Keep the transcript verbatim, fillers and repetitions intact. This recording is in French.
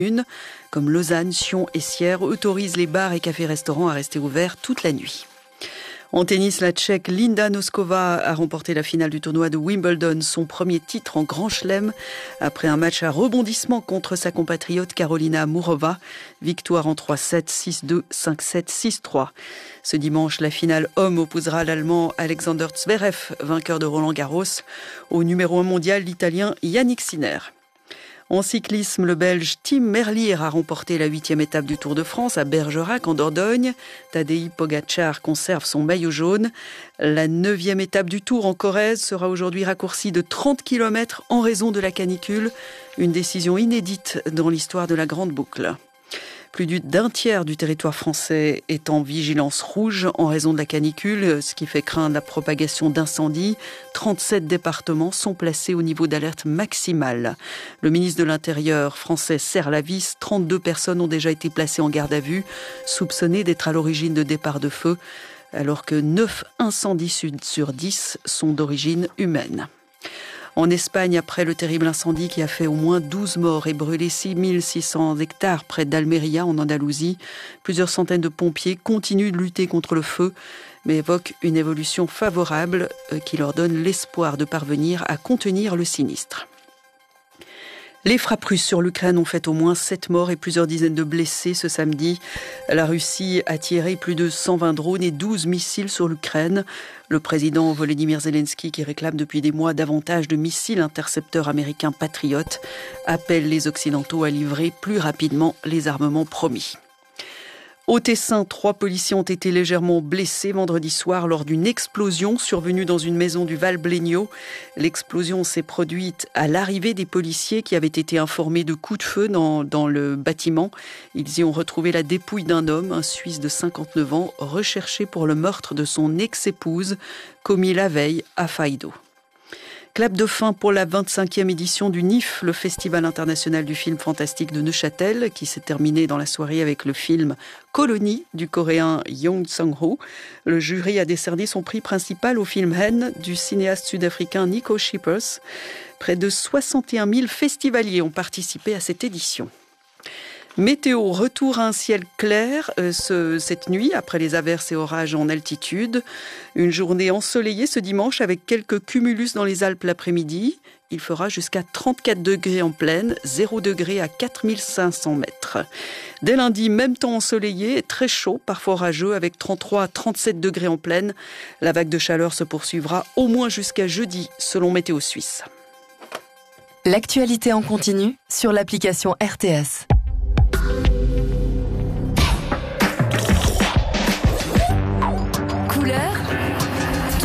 Une, comme Lausanne, Sion et Sierre, autorisent les bars et cafés-restaurants à rester ouverts toute la nuit. En tennis, la Tchèque Linda Noskova a remporté la finale du tournoi de Wimbledon, son premier titre en Grand Chelem, après un match à rebondissement contre sa compatriote Karolina Mourova. Victoire en trois sept, six deux, cinq sept, six trois. Ce dimanche, la finale homme opposera l'Allemand Alexander Zverev, vainqueur de Roland-Garros, au numéro un mondial, l'Italien Yannick Sinner. En cyclisme, le Belge Tim Merlier a remporté la huitième étape du Tour de France à Bergerac en Dordogne. Tadej Pogačar conserve son maillot jaune. La neuvième étape du Tour en Corrèze sera aujourd'hui raccourcie de trente kilomètres en raison de la canicule. Une décision inédite dans l'histoire de la Grande Boucle. Plus d'un tiers du territoire français est en vigilance rouge en raison de la canicule, ce qui fait craindre la propagation d'incendies. trente-sept départements sont placés au niveau d'alerte maximale. Le ministre de l'Intérieur français serre la vis. trente-deux personnes ont déjà été placées en garde à vue, soupçonnées d'être à l'origine de départs de feu, alors que neuf incendies sur dix sont d'origine humaine. En Espagne, après le terrible incendie qui a fait au moins douze morts et brûlé six mille six cents hectares près d'Almeria, en Andalousie, plusieurs centaines de pompiers continuent de lutter contre le feu, mais évoquent une évolution favorable qui leur donne l'espoir de parvenir à contenir le sinistre. Les frappes russes sur l'Ukraine ont fait au moins sept morts et plusieurs dizaines de blessés ce samedi. La Russie a tiré plus de cent vingt drones et douze missiles sur l'Ukraine. Le président Volodymyr Zelensky, qui réclame depuis des mois davantage de missiles intercepteurs américains patriotes, appelle les Occidentaux à livrer plus rapidement les armements promis. Au Tessin, trois policiers ont été légèrement blessés vendredi soir lors d'une explosion survenue dans une maison du Val-Blegnaud. L'explosion s'est produite à l'arrivée des policiers qui avaient été informés de coups de feu dans, dans le bâtiment. Ils y ont retrouvé la dépouille d'un homme, un Suisse de cinquante-neuf ans, recherché pour le meurtre de son ex-épouse, commis la veille à Faido. Clap de fin pour la vingt-cinquième édition du N I F, le Festival international du film fantastique de Neuchâtel, qui s'est terminé dans la soirée avec le film Colonie du coréen Yong Sang-ho. Le jury a décerné son prix principal au film Hen du cinéaste sud-africain Nico Schippers. Près de soixante et un mille festivaliers ont participé à cette édition. Météo, retour à un ciel clair euh, ce, cette nuit, après les averses et orages en altitude. Une journée ensoleillée ce dimanche avec quelques cumulus dans les Alpes l'après-midi. Il fera jusqu'à trente-quatre degrés en plaine, zéro degré à quatre mille cinq cents mètres. Dès lundi, même temps ensoleillé et très chaud, parfois orageux, avec trente-trois à trente-sept degrés en plaine. La vague de chaleur se poursuivra au moins jusqu'à jeudi, selon Météo Suisse. L'actualité en continu sur l'application R T S.